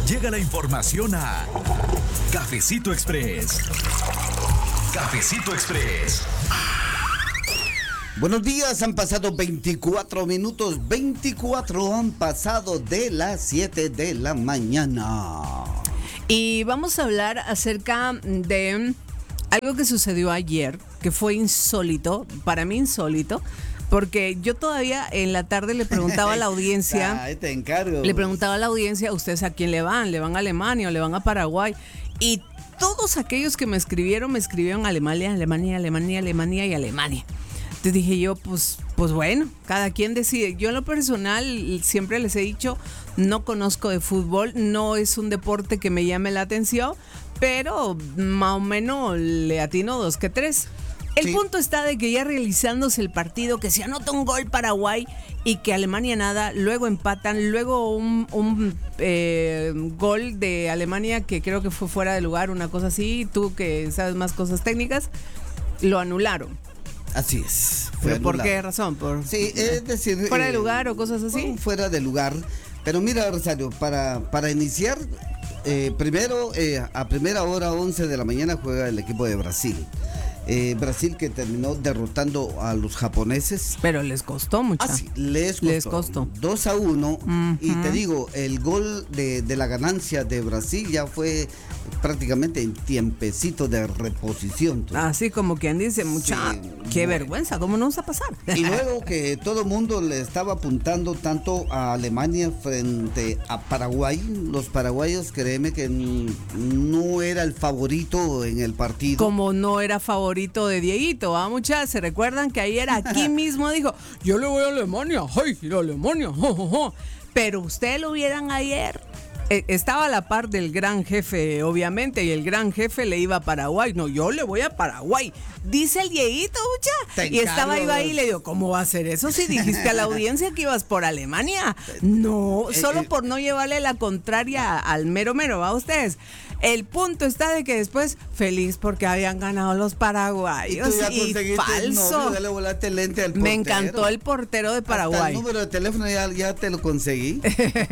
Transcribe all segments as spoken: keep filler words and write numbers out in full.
Llega la información a Cafecito Express. Cafecito Express. Buenos días, han pasado veinticuatro minutos, veinticuatro han pasado de las siete de la mañana. Y vamos a hablar acerca de algo que sucedió ayer, que fue insólito, para mí insólito, porque yo todavía en la tarde le preguntaba a la audiencia, ah, te encargo. le preguntaba a la audiencia, ¿ustedes a quién le van? ¿Le van a Alemania o le van a Paraguay? Y todos aquellos que me escribieron, me escribieron Alemania, Alemania, Alemania, Alemania y Alemania. Entonces dije yo, pues, pues bueno, cada quien decide. Yo en lo personal siempre les he dicho, no conozco de fútbol, no es un deporte que me llame la atención, pero más o menos le atino dos que tres. El sí. punto está de que ya realizándose el partido, que se anota un gol Paraguay y que Alemania nada, luego empatan, luego un, un eh, gol de Alemania que creo que fue fuera de lugar, una cosa así, tú que sabes más cosas técnicas, lo anularon. Así es. ¿Pero por qué razón? Por, sí, es decir... ¿Fuera de eh, lugar o cosas así? Fuera de lugar. Pero mira, Rosario, para, para iniciar, eh, primero, eh, a primera hora, once de la mañana, juega el equipo de Brasil. Eh, Brasil que terminó derrotando a los japoneses. Pero les costó mucho. Ah, sí, les costó. Les costó. dos a uno. Uh-huh. Y te digo, el gol de, de la ganancia de Brasil ya fue prácticamente en tiempecito de reposición. ¿Tú? Así como quien dice, mucha, sí, qué bueno. vergüenza, ¿cómo no vamos a pasar? Y luego que todo el mundo le estaba apuntando tanto a Alemania frente a Paraguay, los paraguayos, créeme que no era el favorito en el partido. Como no era favorito de Dieguito, ¿ah, muchachos? ¿Se recuerdan que ayer aquí mismo dijo, yo le voy a Alemania, ¡ay, a Alemania! Jo, jo, jo. Pero ustedes lo vieran ayer. Estaba a la par del gran jefe, obviamente, y el gran jefe le iba a Paraguay. No, yo le voy a Paraguay. Dice el Dieguito, mucha. Y estaba ahí, ahí y le digo, ¿cómo va a ser eso si dijiste a la audiencia que ibas por Alemania? No, solo por no llevarle la contraria al mero mero, ¿va ustedes? El punto está de que después, feliz porque habían ganado los paraguayos. Y, y falso. No, le volaste el lente al portero. Me encantó el portero de Paraguay. Hasta el número de teléfono ya, ya te lo conseguí.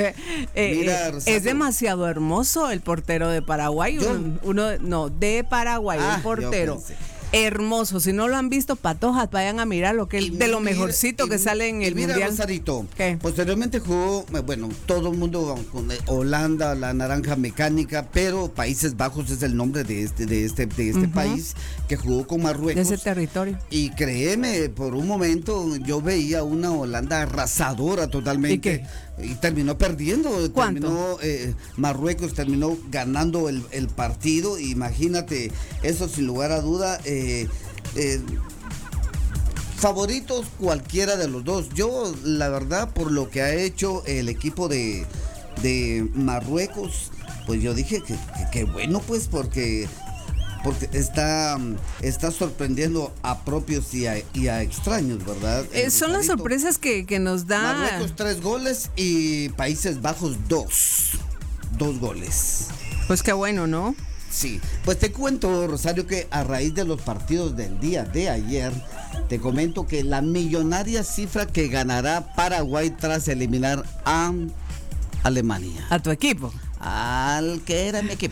eh, Mira, es demasiado hermoso el portero de Paraguay. Uno, uno, no, de Paraguay, ah, el portero. Hermoso, si no lo han visto, patojas, vayan a mirar lo que es de lo mejorcito y, que sale en el mira, mundial. Rosarito, ¿qué? Posteriormente jugó, bueno, todo el mundo con Holanda, la naranja mecánica, pero Países Bajos es el nombre de este, de este, de este uh-huh. país que jugó con Marruecos. De ese territorio. Y créeme, por un momento yo veía una Holanda arrasadora totalmente. ¿Y qué? Y terminó perdiendo. ¿Cuánto? Terminó, eh, Marruecos terminó ganando el, el partido. Imagínate, eso sin lugar a duda. Eh, eh, favoritos cualquiera de los dos. Yo, la verdad, por lo que ha hecho el equipo de, de Marruecos, pues yo dije que, que, que bueno, pues porque... porque está, está sorprendiendo a propios y a, y a extraños, ¿verdad? Eh, son las sorpresas que, que nos da. Marruecos tres goles y Países Bajos dos. Dos goles. Pues qué bueno, ¿no? Sí, pues te cuento, Rosario, que a raíz de los partidos del día de ayer, te comento que la millonaria cifra que ganará Paraguay tras eliminar a Alemania. A tu equipo. Al que era mi equipo.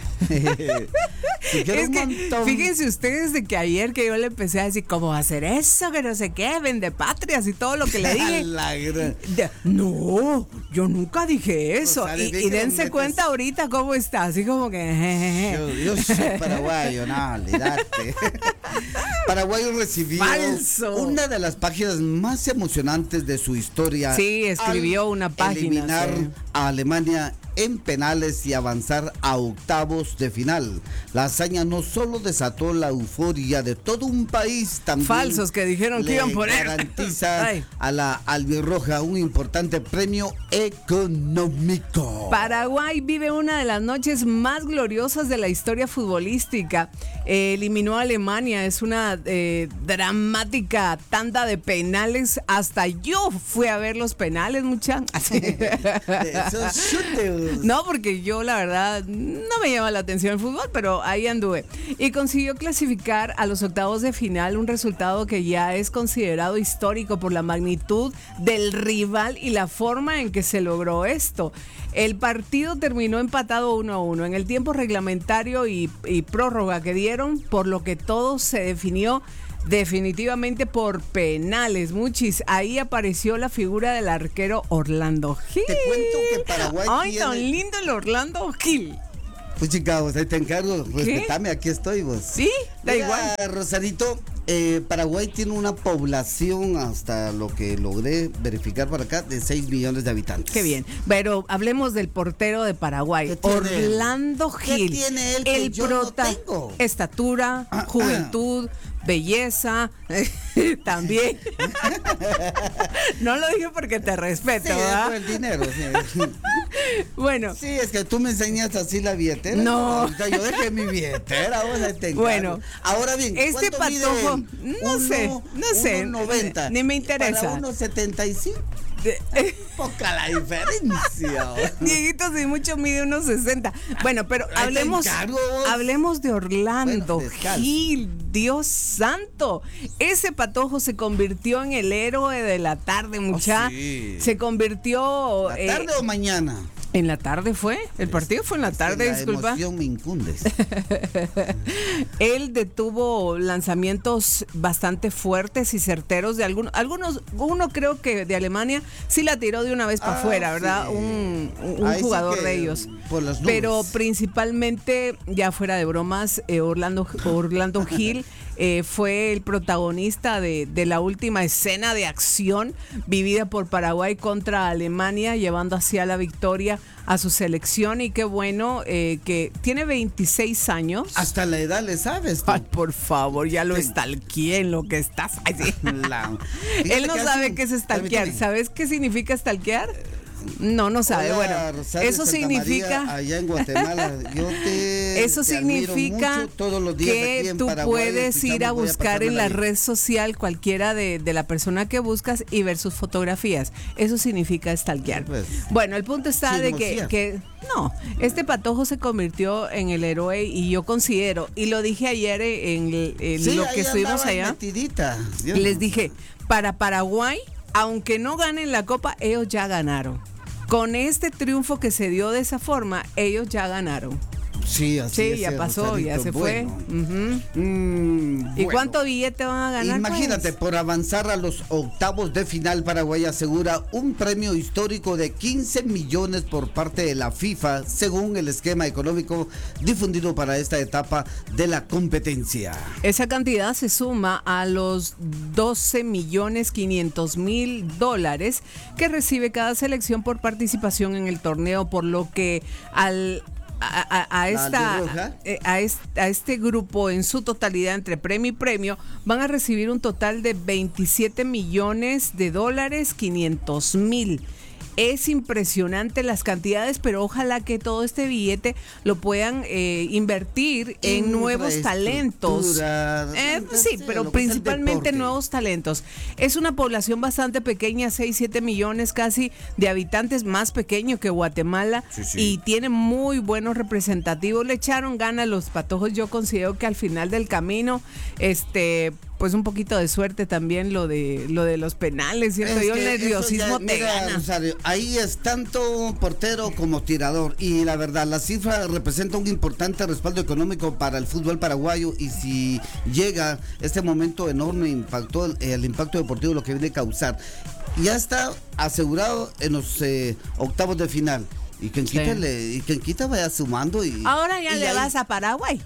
Es que, fíjense ustedes de que ayer que yo le empecé a decir cómo va a ser eso, que no sé qué, vende patrias y todo lo que le dije. De, no, yo nunca dije eso. O sea, y, y dense metes... cuenta ahorita cómo está, así como que jejeje. Yo, yo soy paraguayo, no, olvidate. Paraguay recibió Falso. una de las páginas más emocionantes de su historia. Sí, escribió una página. Eliminar sí. a Alemania en penales y avanzar a octavos de final. La hazaña no solo desató la euforia de todo un país, también falsos que dijeron que iban por él. Garantiza a la albirroja un importante premio económico. Paraguay vive una de las noches más gloriosas de la historia futbolística. Eh, eliminó a Alemania, es una eh, dramática tanda de penales. Hasta yo fui a ver los penales, muchachos. Esos chutes. No, porque yo la verdad no me llama la atención el fútbol, pero ahí anduve. Y consiguió clasificar a los octavos de final, un resultado que ya es considerado histórico por la magnitud del rival y la forma en que se logró esto. El partido terminó empatado uno a uno en el tiempo reglamentario y, y prórroga que dieron, por lo que todo se definió definitivamente por penales, muchis. Ahí apareció la figura del arquero Orlando Gil. Te cuento que Paraguay Ay, tiene... tan lindo el Orlando Gil. Pues chica, vos ahí te encargo, respetame, aquí estoy vos. Sí, da Mira, igual. Rosarito, eh, Paraguay tiene una población, hasta lo que logré verificar para acá, de seis millones de habitantes. Qué bien. Pero hablemos del portero de Paraguay, ¿Qué tiene Orlando él? ¿Qué Gil. tiene él que el yo no prota, tengo? estatura, Ah, juventud, belleza, también. No lo dije porque te respeto, Sí, es ¿verdad? por el dinero. Sí. Bueno. Sí, es que tú me enseñas así la billetera. No. Ahorita yo dejé mi billetera, vos ahí te encargo. Bueno, ahora bien, este ¿cuánto mide patojo, él? no Uno- sé, no sé, uno noventa. ni me interesa. Para uno setenta y cinco. De- Poca la diferencia. Dieguito, si mucho mide unos sesenta. Bueno, pero Ahí te hablemos, encargo, vos. hablemos de Orlando Bueno, descalzo. Gil, Dios santo. Ese patojo se convirtió en el héroe de la tarde, mucha. sí. Se convirtió ¿La eh, tarde o mañana? en la tarde fue. El partido fue en la tarde, la disculpa. emoción me incunde. Él detuvo lanzamientos bastante fuertes y certeros de algunos, algunos, uno creo que de Alemania sí la tiró de una vez para Ah, afuera, ¿verdad? sí. Un, un Ahí sí jugador que de ellos. por las nubes. Pero principalmente, ya fuera de bromas, eh, Orlando, Orlando Gil eh, fue el protagonista de, de la última escena de acción vivida por Paraguay contra Alemania, llevando hacia la victoria a su selección. Y qué bueno eh, que tiene veintiséis años. Hasta la edad le sabes tú. Ay, por favor, ya lo Sí. estalqué en lo que estás. Ay, sí. La- Él Fíjate no que sabe hace- qué es stalkear. Permíteme. ¿Sabes qué significa stalkear? No, no sabe. Hola, Bueno, Rosario eso Santa significa... María, allá en Guatemala. Yo te, Eso te admiro significa mucho todos los días aquí que en tú Paraguay, puedes ir a escuchamos, voy buscar pasarme en la vida. red social cualquiera de, de la persona que buscas y ver sus fotografías. Eso significa stalkear. Sí, pues. Bueno, el punto está de que, Chismosear. que no, este patojo se convirtió en el héroe y yo considero, y lo dije ayer en, en Sí, lo ahí que estuvimos andaba allá, metidita. Dios les mío. dije, para Paraguay, aunque no ganen la copa, ellos ya ganaron. Con este triunfo que se dio de esa forma, ellos ya ganaron. Sí, así Sí, es, ya eh, pasó, ya Rosarito. se Bueno. fue. Ujú. Mm, ¿Y bueno. cuánto billete van a ganar? Imagínate, pues? por avanzar a los octavos de final, Paraguay asegura un premio histórico de quince millones por parte de la FIFA, según el esquema económico difundido para esta etapa de la competencia. Esa cantidad se suma a los doce millones quinientos mil dólares que recibe cada selección por participación en el torneo, por lo que al a, a- a ¿La esta albirroja? eh, a, est- a este grupo en su totalidad entre premio y premio van a recibir un total de veintisiete millones de dólares quinientos mil. Es impresionante las cantidades, pero ojalá que todo este billete lo puedan eh, invertir en nuevos talentos. Infraestructura, Eh, sí, sí, pero lo que es el principalmente deporte. nuevos talentos. Es una población bastante pequeña, seis, siete millones casi de habitantes, más pequeño que Guatemala, Sí, sí. y tiene muy buenos representativos. Le echaron ganas a los patojos. Yo considero que al final del camino, este, pues un poquito de suerte también lo de lo de los penales, ¿cierto? Es Yo el que eso nerviosismo ya- te mira, gana. Rosario, ahí es tanto portero como tirador y la verdad la cifra representa un importante respaldo económico para el fútbol paraguayo y si llega este momento enorme impacto el, el impacto deportivo lo que viene a causar ya está asegurado en los eh, octavos de final y quien Sí. quita le- y quien quita vaya sumando y Ahora ya y le ahí- vas a Paraguay.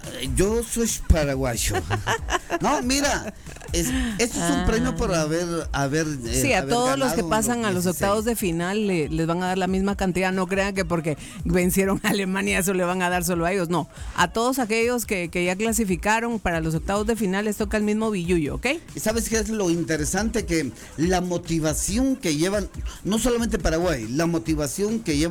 Yo soy paraguayo. No, mira, es, esto es un premio por haber, haber eh, Sí, a haber todos los que ganado pasan a los dieciséis. octavos de final le- les van a dar la misma cantidad. No crean que porque vencieron a Alemania eso le van a dar solo a ellos. No, a todos aquellos que, que ya clasificaron para los octavos de final les toca el mismo billullo, ¿ok? ¿Y sabes qué es lo interesante? Que la motivación que llevan, no solamente Paraguay, la motivación que lleva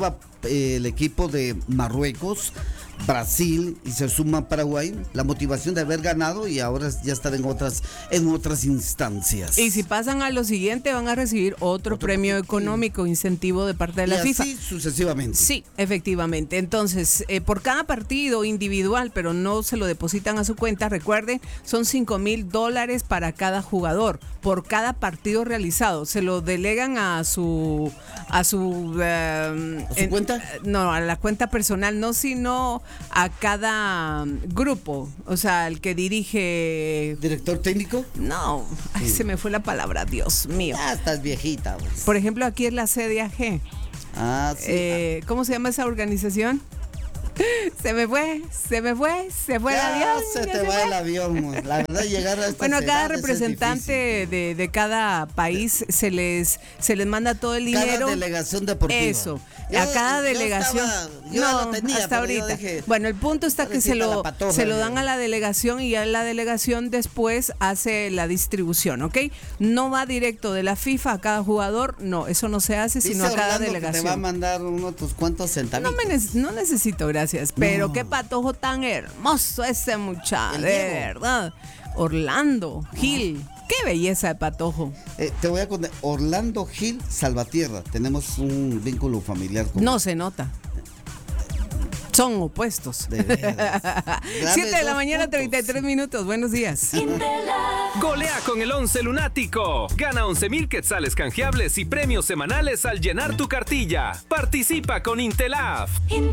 eh, el equipo de Marruecos, Brasil y se suma Paraguay, la motivación de haber ganado y ahora ya estar en otras en otras instancias. Y si pasan a lo siguiente van a recibir otro, otro premio económico, incentivo de parte de la y FIFA. Así sucesivamente. Sí, efectivamente. Entonces, eh, por cada partido individual, pero no se lo depositan a su cuenta, recuerden, son cinco mil dólares para cada jugador, por cada partido realizado. Se lo delegan a su a su, uh, ¿A su en, cuenta? No, a la cuenta personal, no, sino a cada grupo, o sea, el que dirige. ¿Director técnico? No, ay, Sí. se me fue la palabra, Dios mío. Ya estás viejita, pues. Por ejemplo, aquí es la C D A G. Ah, sí. Eh, ¿Cómo se llama esa organización? Se me fue, se me fue, se fue Ya el avión. se ya te se va fue. el avión. La verdad, llegar a esta Bueno, a cada representante de, de cada país se les se les manda todo el dinero. Cada delegación deportiva. Eso. Yo- a cada yo delegación. estaba- yo no, lo tenía, hasta pero ahorita. yo dije, bueno, el punto está que se pobrecita lo la patoja, se lo dan dije. a la delegación y ya la delegación después hace la distribución, ¿ok? No va directo de la FIFA a cada jugador, no, eso no se hace, Dice sino a cada Orlando que delegación. te va a mandar unos tus cuantos centavos. No, me ne- no necesito, gracias. Pero No. qué patojo tan hermoso ese muchacho, El de Diego. verdad. Orlando Gil, qué belleza de patojo. Eh, te voy a contar, Orlando Gil Salvatierra, tenemos un vínculo familiar con No se nota. Son opuestos. De veras. siete de la dos mañana, puntos. treinta y tres minutos. Buenos días. Golea con el once lunático. Gana once mil quetzales canjeables y premios semanales al llenar tu cartilla. Participa con Intelaf.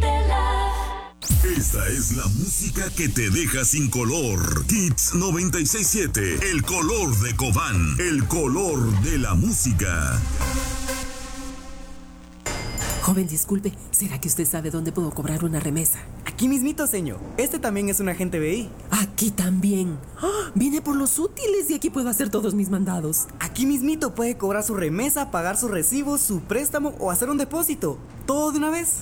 Esta es la música que te deja sin color. Hits noventa y seis punto siete. El color de Cobán. El color de la música. Joven, disculpe, ¿será que usted sabe dónde puedo cobrar una remesa? Aquí mismito, señor. Este también es un agente B I. Aquí también. ¡Ah! Vine por los útiles y aquí puedo hacer todos mis mandados. Aquí mismito puede cobrar su remesa, pagar sus recibos, su préstamo o hacer un depósito. Todo de una vez.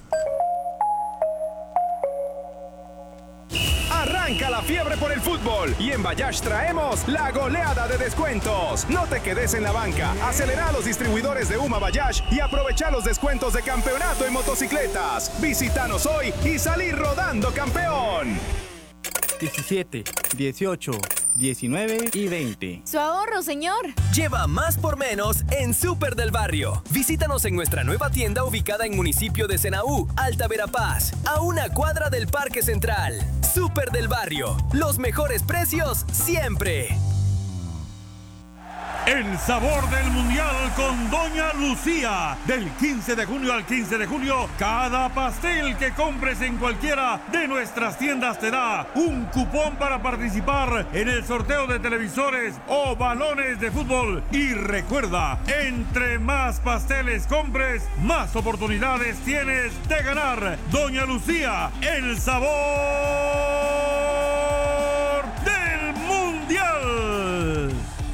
Arranca la fiebre por el fútbol y en Bayash traemos la goleada de descuentos. No te quedes en la banca. Acelera a los distribuidores de Uma Bayash y aprovecha los descuentos de campeonato en motocicletas. Visítanos hoy y salí rodando campeón. diecisiete, dieciocho, diecinueve y veinte. Su ahorro, señor. Lleva más por menos en Súper del Barrio. Visítanos en nuestra nueva tienda ubicada en municipio de Senaú, Alta Verapaz, a una cuadra del Parque Central. Súper del Barrio. Los mejores precios siempre. El sabor del mundial con Doña Lucía. Del quince de junio al quince de julio, cada pastel que compres en cualquiera de nuestras tiendas te da un cupón para participar en el sorteo de televisores o balones de fútbol. Y recuerda, entre más pasteles compres, más oportunidades tienes de ganar. Doña Lucía, el sabor del mundial.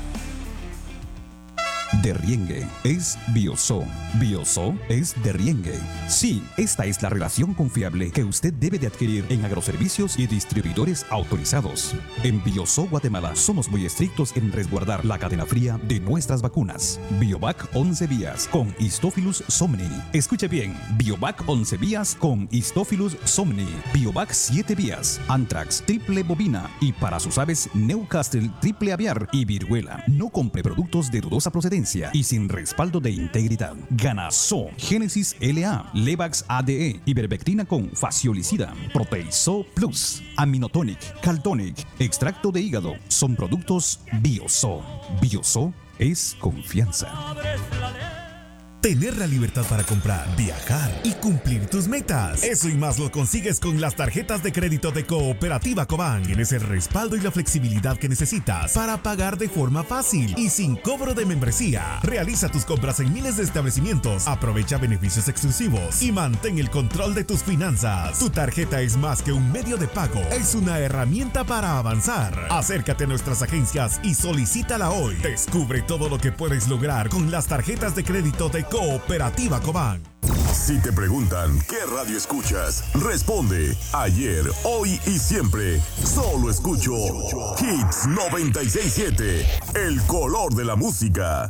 Derriengue es Bioso. Bioso es Derriengue. Sí, esta es la relación confiable que usted debe de adquirir en agroservicios y distribuidores autorizados. En Bioso Guatemala somos muy estrictos en resguardar la cadena fría de nuestras vacunas. Biovac once vías con Histophilus somni. Escuche bien, Biovac once vías con Histophilus somni. Biovac siete vías, Anthrax triple bovina y para sus aves Newcastle triple aviar y viruela. No compre productos de dudosa procedencia y sin respaldo de integridad. Ganaso, Génesis L A, Levax A D E, Ivermectina con Faciolicida, Proteiso Plus, Aminotonic, Caltonic, extracto de hígado. Son productos Bioso. Bioso es confianza. Tener la libertad para comprar, viajar y cumplir tus metas. Eso y más lo consigues con las tarjetas de crédito de Cooperativa Cobán. Tienes el respaldo y la flexibilidad que necesitas para pagar de forma fácil y sin cobro de membresía. Realiza tus compras en miles de establecimientos, aprovecha beneficios exclusivos y mantén el control de tus finanzas. Tu tarjeta es más que un medio de pago, es una herramienta para avanzar. Acércate a nuestras agencias y solicítala hoy. Descubre todo lo que puedes lograr con las tarjetas de crédito de Cooperativa Cobán. Si te preguntan qué radio escuchas, responde ayer, hoy y siempre. Solo escucho Hits noventa y seis punto siete, el color de la música.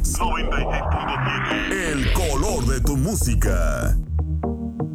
Hits noventa y seis punto siete. El color de tu música.